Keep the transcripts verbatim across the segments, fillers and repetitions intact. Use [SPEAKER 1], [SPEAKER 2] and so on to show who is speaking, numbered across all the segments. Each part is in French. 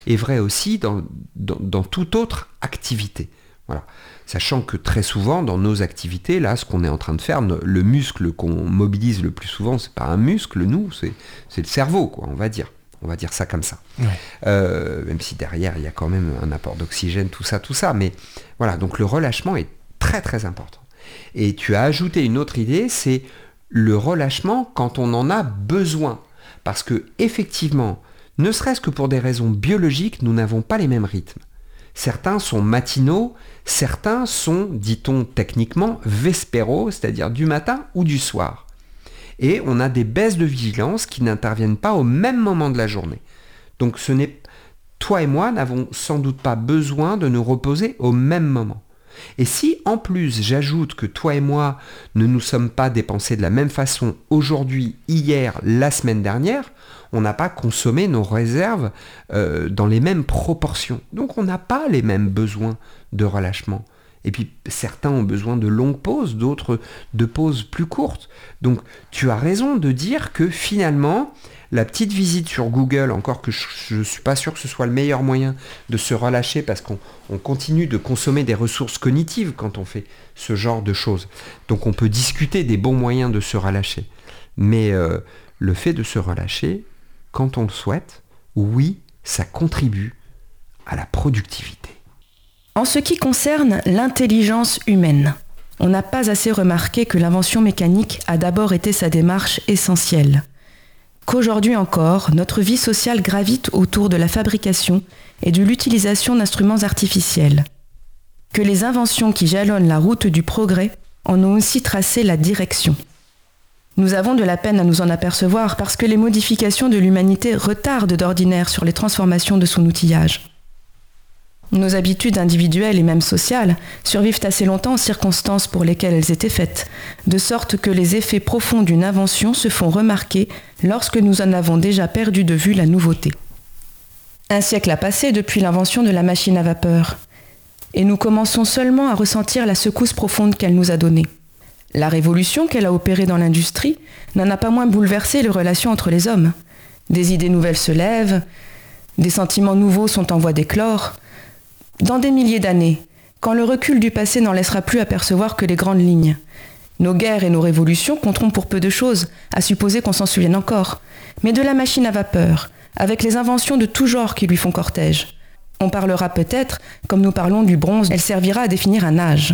[SPEAKER 1] est vrai aussi dans, dans, dans toute autre activité. Voilà. Sachant que très souvent, dans nos activités, là, ce qu'on est en train de faire, le muscle qu'on mobilise le plus souvent, c'est pas un muscle, nous, c'est, c'est le cerveau, quoi, on va dire. On va dire ça comme ça. Ouais. Euh, même si derrière, il y a quand même un apport d'oxygène, tout ça, tout ça. Mais voilà, donc le relâchement est très, très important. Et tu as ajouté une autre idée, c'est le relâchement quand on en a besoin. Parce que, effectivement, ne serait-ce que pour des raisons biologiques, nous n'avons pas les mêmes rythmes. Certains sont matinaux, certains sont, dit-on techniquement, vespéraux, c'est-à-dire du matin ou du soir. Et on a des baisses de vigilance qui n'interviennent pas au même moment de la journée. Donc ce n'est, toi et moi n'avons sans doute pas besoin de nous reposer au même moment. Et si en plus j'ajoute que toi et moi ne nous sommes pas dépensés de la même façon aujourd'hui, hier, la semaine dernière, on n'a pas consommé nos réserves euh, dans les mêmes proportions. Donc on n'a pas les mêmes besoins de relâchement. Et puis certains ont besoin de longues pauses, d'autres de pauses plus courtes. Donc tu as raison de dire que finalement, la petite visite sur Google, encore que je ne suis pas sûr que ce soit le meilleur moyen de se relâcher parce qu'on on continue de consommer des ressources cognitives quand on fait ce genre de choses. Donc on peut discuter des bons moyens de se relâcher. Mais euh, le fait de se relâcher, quand on le souhaite, oui, ça contribue à la productivité.
[SPEAKER 2] En ce qui concerne l'intelligence humaine, on n'a pas assez remarqué que l'invention mécanique a d'abord été sa démarche essentielle. Qu'aujourd'hui encore, notre vie sociale gravite autour de la fabrication et de l'utilisation d'instruments artificiels. Que les inventions qui jalonnent la route du progrès en ont aussi tracé la direction. Nous avons de la peine à nous en apercevoir parce que les modifications de l'humanité retardent d'ordinaire sur les transformations de son outillage. Nos habitudes individuelles et même sociales survivent assez longtemps aux circonstances pour lesquelles elles étaient faites, de sorte que les effets profonds d'une invention se font remarquer lorsque nous en avons déjà perdu de vue la nouveauté. Un siècle a passé depuis l'invention de la machine à vapeur, et nous commençons seulement à ressentir la secousse profonde qu'elle nous a donnée. La révolution qu'elle a opérée dans l'industrie n'en a pas moins bouleversé les relations entre les hommes. Des idées nouvelles se lèvent, des sentiments nouveaux sont en voie d'éclore. Dans des milliers d'années, quand le recul du passé n'en laissera plus apercevoir que les grandes lignes, nos guerres et nos révolutions compteront pour peu de choses, à supposer qu'on s'en souvienne encore. Mais de la machine à vapeur, avec les inventions de tout genre qui lui font cortège, on parlera peut-être, comme nous parlons du bronze, elle servira à définir un âge.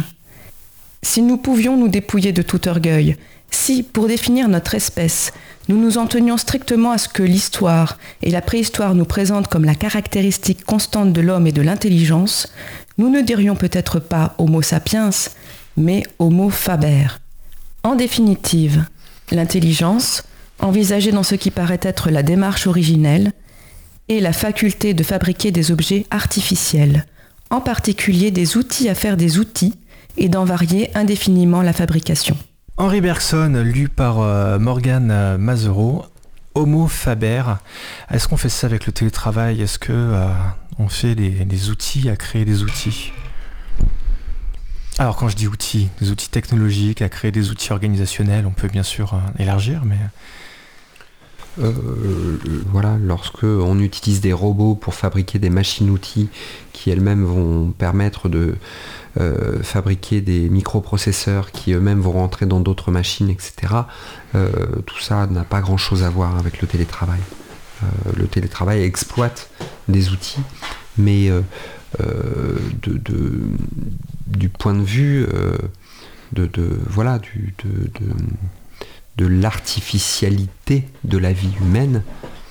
[SPEAKER 2] Si nous pouvions nous dépouiller de tout orgueil, si, pour définir notre espèce, nous nous en tenions strictement à ce que l'histoire et la préhistoire nous présentent comme la caractéristique constante de l'homme et de l'intelligence, nous ne dirions peut-être pas Homo sapiens, mais Homo faber. En définitive, l'intelligence, envisagée dans ce qui paraît être la démarche originelle, est la faculté de fabriquer des objets artificiels, en particulier des outils à faire des outils, et d'en varier indéfiniment la fabrication.
[SPEAKER 3] Henri Bergson, lu par euh, Morgane Mazereau, Homo faber. Est-ce qu'on fait ça avec le télétravail ? Est-ce que euh, on fait des, des outils à créer des outils ? Alors quand je dis outils, des outils technologiques, à créer des outils organisationnels, on peut bien sûr euh, élargir, mais...
[SPEAKER 1] Euh, voilà, lorsque on utilise des robots pour fabriquer des machines-outils qui elles-mêmes vont permettre de euh, fabriquer des microprocesseurs qui eux-mêmes vont rentrer dans d'autres machines, et cetera. Euh, tout ça n'a pas grand-chose à voir avec le télétravail. Euh, le télétravail exploite des outils, mais euh, euh, de, de, du point de vue euh, de, de voilà du de, de de l'artificialité de la vie humaine,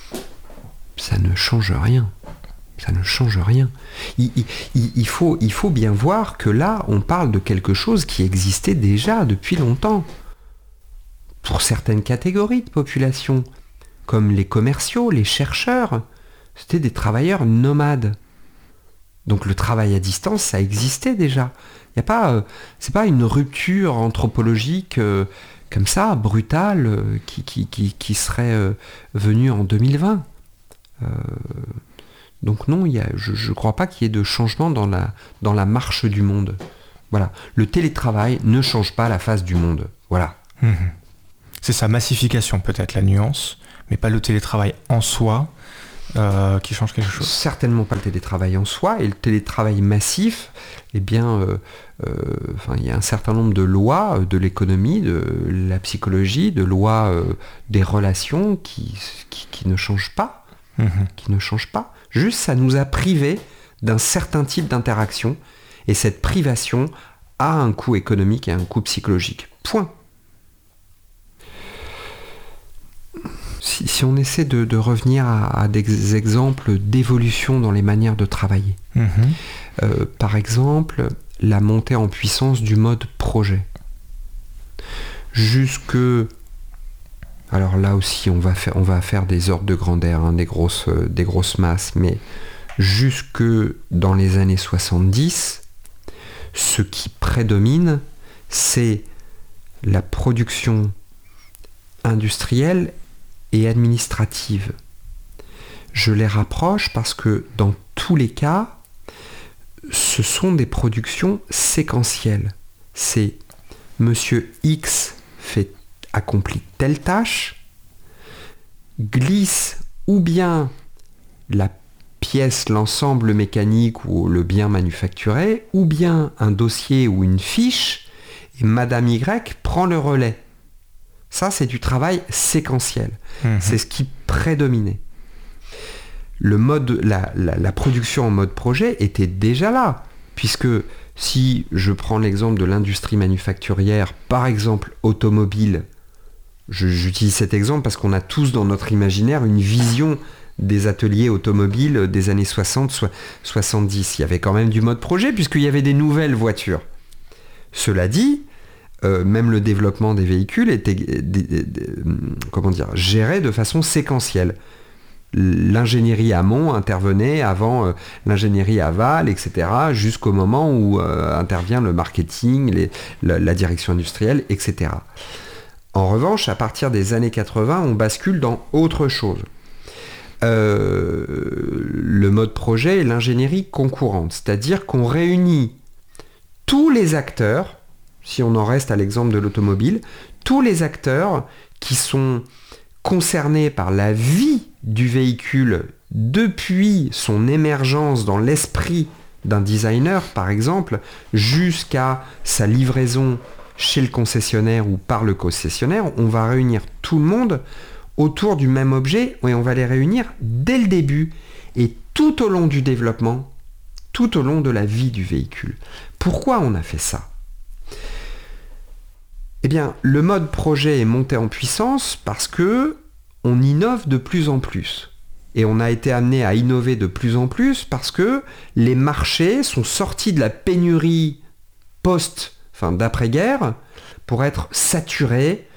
[SPEAKER 1] ça ne change rien. Ça ne change rien. Il, il, il, faut, il faut bien voir que là, on parle de quelque chose qui existait déjà depuis longtemps. Pour certaines catégories de population, comme les commerciaux, les chercheurs, c'était des travailleurs nomades. Donc le travail à distance, ça existait déjà. Il y a pas, euh, c'est pas une rupture anthropologique euh, comme ça, brutale, euh, qui, qui, qui, qui serait euh, venue en deux mille vingt. Euh, donc non, il y a, je ne crois pas qu'il y ait de changement dans la, dans la marche du monde. Voilà. Le télétravail ne change pas la face du monde. Voilà.
[SPEAKER 3] Mmh. C'est sa massification peut-être, la nuance, mais pas le télétravail en soi euh, qui change quelque chose?
[SPEAKER 1] Certainement pas le télétravail en soi, et le télétravail massif, eh bien, euh, euh, enfin, il y a un certain nombre de lois de l'économie, de la psychologie, de lois euh, des relations qui, qui, qui ne changent pas, mmh. qui ne changent pas. Juste, ça nous a privés d'un certain type d'interaction, et cette privation a un coût économique et un coût psychologique. Point. Si, si on essaie de, de revenir à, à des exemples d'évolution dans les manières de travailler, mmh. euh, par exemple, la montée en puissance du mode projet. Jusque... Alors là aussi, on va faire, on va faire des ordres de grandeur, hein, des, grosses, euh, des grosses masses, mais jusque dans les années soixante-dix, ce qui prédomine, c'est la production industrielle et administrative. Je les rapproche parce que dans tous les cas, ce sont des productions séquentielles. C'est Monsieur X fait, accomplit telle tâche, glisse ou bien la pièce, l'ensemble mécanique ou le bien manufacturé, ou bien un dossier ou une fiche, et Madame Y prend le relais. Ça, c'est du travail séquentiel. Mmh. C'est ce qui prédominait. Le mode, la, la, la production en mode projet était déjà là, puisque si je prends l'exemple de l'industrie manufacturière, par exemple automobile, je, j'utilise cet exemple parce qu'on a tous dans notre imaginaire une vision des ateliers automobiles des années soixante soixante-dix. Il y avait quand même du mode projet, puisqu'il y avait des nouvelles voitures. Cela dit, Euh, même le développement des véhicules était d- d- d- comment dire, géré de façon séquentielle. L'ingénierie amont intervenait avant euh, l'ingénierie aval, et cetera, jusqu'au moment où euh, intervient le marketing, les, la, la direction industrielle, et cetera. En revanche, à partir des années quatre-vingts, on bascule dans autre chose. Euh, le mode projet et l'ingénierie concourante, c'est-à-dire qu'on réunit tous les acteurs, si on en reste à l'exemple de l'automobile, tous les acteurs qui sont concernés par la vie du véhicule depuis son émergence dans l'esprit d'un designer, par exemple, jusqu'à sa livraison chez le concessionnaire ou par le concessionnaire, on va réunir tout le monde autour du même objet et on va les réunir dès le début et tout au long du développement, tout au long de la vie du véhicule. Pourquoi on a fait ça ? Eh bien, le mode projet est monté en puissance parce que on innove de plus en plus. Et on a été amené à innover de plus en plus parce que les marchés sont sortis de la pénurie post, enfin d'après-guerre, pour être saturés.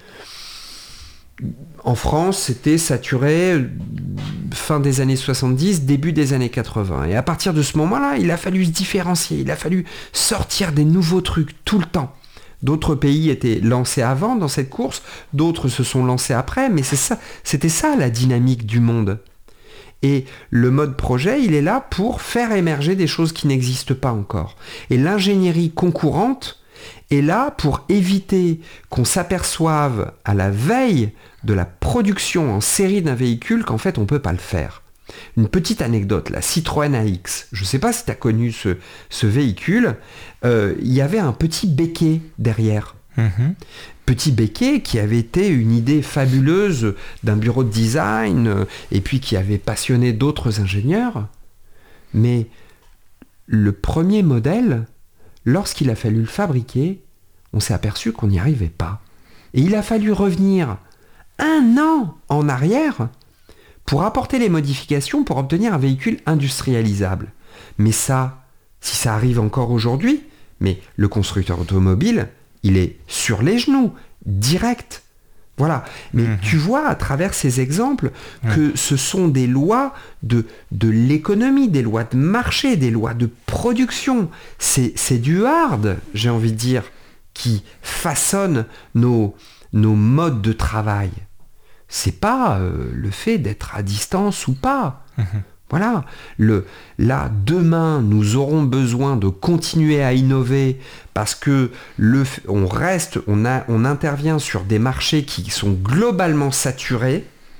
[SPEAKER 1] En France, c'était saturé fin des années soixante-dix, début des années quatre-vingts. Et à partir de ce moment-là, il a fallu se différencier, il a fallu sortir des nouveaux trucs tout le temps. D'autres pays étaient lancés avant dans cette course, d'autres se sont lancés après, mais c'est ça, c'était ça la dynamique du monde. Et le mode projet, il est là pour faire émerger des choses qui n'existent pas encore. Et l'ingénierie concourante est là pour éviter qu'on s'aperçoive à la veille de la production en série d'un véhicule qu'en fait on ne peut pas le faire. Une petite anecdote, la Citroën A X. Je ne sais pas si tu as connu ce, ce véhicule. Euh, il y avait un petit béquet derrière. Mmh. Petit béquet qui avait été une idée fabuleuse d'un bureau de design euh, et puis qui avait passionné d'autres ingénieurs. Mais le premier modèle, lorsqu'il a fallu le fabriquer, on s'est aperçu qu'on n'y arrivait pas. Et il a fallu revenir un an en arrière pour apporter les modifications pour obtenir un véhicule industrialisable. Mais ça, si ça arrive encore aujourd'hui, mais le constructeur automobile, il est sur les genoux, direct. Voilà. Mais mmh. tu vois à travers ces exemples mmh. que ce sont des lois de, de l'économie, des lois de marché, des lois de production. C'est, c'est du hard, j'ai envie de dire, qui façonne nos, nos modes de travail. C'est pas euh, le fait d'être à distance ou pas. Mmh. Voilà. Le, là, demain, nous aurons besoin de continuer à innover parce que le, on reste, on, a, on intervient sur des marchés qui sont globalement saturés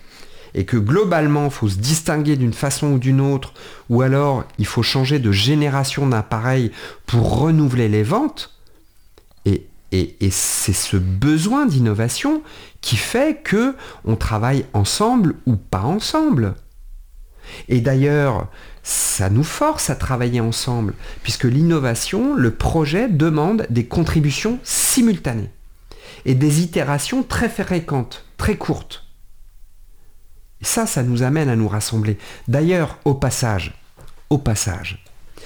[SPEAKER 1] et que globalement, il faut se distinguer d'une façon ou d'une autre, ou alors il faut changer de génération d'appareil pour renouveler les ventes, et, et, et c'est ce besoin d'innovation qui fait que on travaille ensemble ou pas ensemble. Et d'ailleurs, ça nous force à travailler ensemble, puisque l'innovation, le projet demande des contributions simultanées et des itérations très fréquentes, très courtes. Et ça, ça nous amène à nous rassembler. D'ailleurs, au passage, au passage,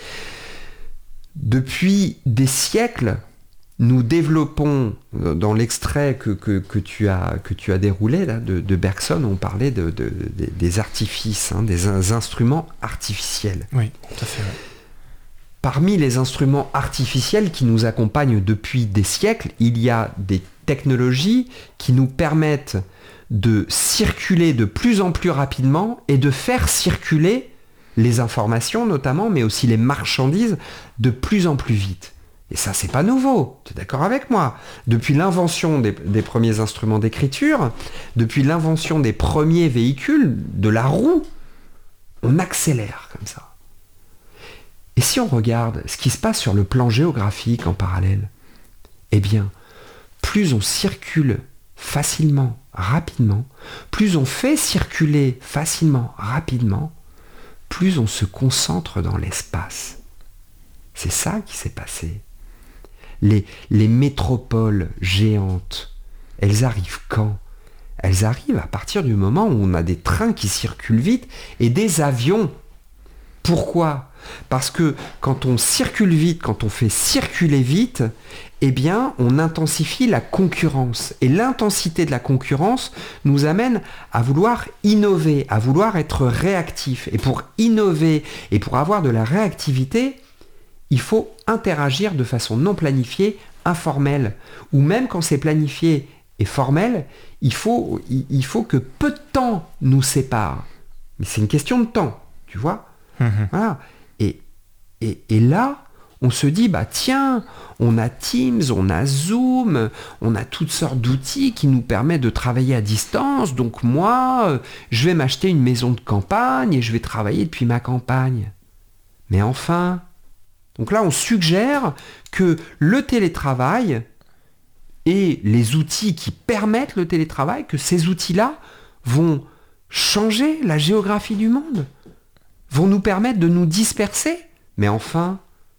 [SPEAKER 1] depuis des siècles, nous développons, dans l'extrait que, que, que, tu, as, que tu as déroulé là, de, de Bergson, on parlait de, de, de, des artifices, hein, des instruments artificiels.
[SPEAKER 3] Oui, tout à fait. Ouais.
[SPEAKER 1] Parmi les instruments artificiels qui nous accompagnent depuis des siècles, il y a des technologies qui nous permettent de circuler de plus en plus rapidement et de faire circuler les informations notamment, mais aussi les marchandises de plus en plus vite. Et ça, c'est pas nouveau, tu es d'accord avec moi? Depuis l'invention des, des premiers instruments d'écriture, depuis l'invention des premiers véhicules, de la roue, on accélère comme ça. Et si on regarde ce qui se passe sur le plan géographique en parallèle, eh bien, plus on circule facilement, rapidement, plus on fait circuler facilement, rapidement, plus on se concentre dans l'espace. C'est ça qui s'est passé. Les, les métropoles géantes, elles arrivent quand? Elles arrivent à partir du moment où on a des trains qui circulent vite et des avions. Pourquoi? Parce que quand on circule vite, quand on fait circuler vite, eh bien, on intensifie la concurrence. Et l'intensité de la concurrence nous amène à vouloir innover, à vouloir être réactif. Et pour innover et pour avoir de la réactivité, il faut interagir de façon non planifiée, informelle. Ou même quand c'est planifié et formel, il faut, il faut que peu de temps nous sépare. Mais c'est une question de temps, tu vois ? Mmh. Voilà. Et, et, et là, on se dit, bah tiens, on a Teams, on a Zoom, on a toutes sortes d'outils qui nous permettent de travailler à distance. Donc moi, je vais m'acheter une maison de campagne et je vais travailler depuis ma campagne. Mais enfin... Donc là, on suggère que le télétravail et les outils qui permettent le télétravail, que ces outils-là vont changer la géographie du monde, vont nous permettre de nous disperser. Mais enfin,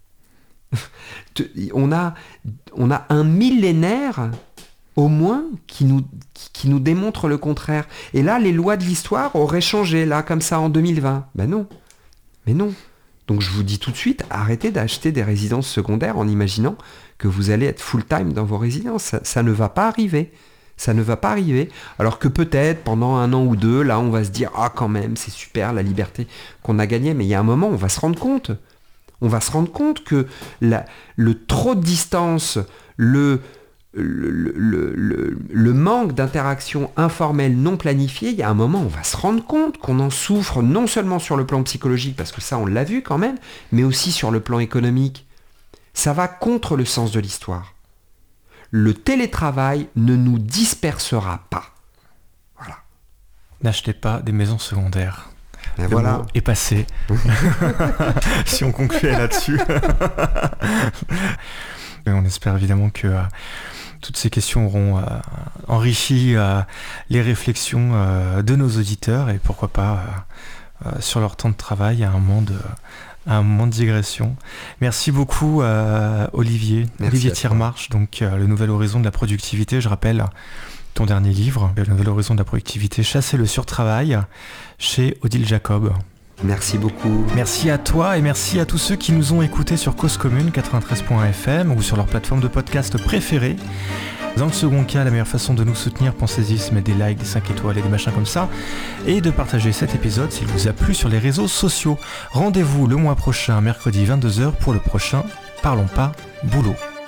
[SPEAKER 1] on a, on a un millénaire au moins qui nous, qui nous démontre le contraire. Et là, les lois de l'histoire auraient changé, là, comme ça, en deux mille vingt. Ben non, mais non. Donc je vous dis tout de suite, arrêtez d'acheter des résidences secondaires en imaginant que vous allez être full-time dans vos résidences. Ça, ça ne va pas arriver. Ça ne va pas arriver. Alors que peut-être, pendant un an ou deux, là, on va se dire « Ah, quand même, c'est super, la liberté qu'on a gagnée. » Mais il y a un moment, on va se rendre compte. On va se rendre compte que la, le trop de distance, le... Le, le, le, le manque d'interaction informelle non planifiée, il y a un moment on va se rendre compte qu'on en souffre non seulement sur le plan psychologique, parce que ça on l'a vu quand même, mais aussi sur le plan économique. Ça va contre le sens de l'histoire. Le télétravail ne nous dispersera pas. Voilà.
[SPEAKER 3] N'achetez pas des maisons secondaires.
[SPEAKER 1] Et
[SPEAKER 3] le
[SPEAKER 1] voilà.
[SPEAKER 3] mot est passé. Si on concluait là-dessus. Et on espère évidemment que euh, toutes ces questions auront euh, enrichi euh, les réflexions euh, de nos auditeurs et pourquoi pas euh, euh, sur leur temps de travail à un moment de, à un moment de digression. Merci beaucoup euh, Olivier,
[SPEAKER 1] Merci
[SPEAKER 3] Olivier Tiermarche, donc euh, Le Nouvel Horizon de la Productivité, je rappelle ton dernier livre, Le Nouvel Horizon de la Productivité, Chasser le surtravail, chez Odile Jacob.
[SPEAKER 1] Merci beaucoup.
[SPEAKER 3] Merci à toi et merci à tous ceux qui nous ont écoutés sur Cause Commune quatre-vingt-treize point F M ou sur leur plateforme de podcast préférée. Dans le second cas, la meilleure façon de nous soutenir, pensez-y, se mettre des likes, des cinq étoiles et des machins comme ça, et de partager cet épisode s'il vous a plu sur les réseaux sociaux. Rendez-vous le mois prochain, mercredi vingt-deux heures, pour le prochain Parlons pas boulot.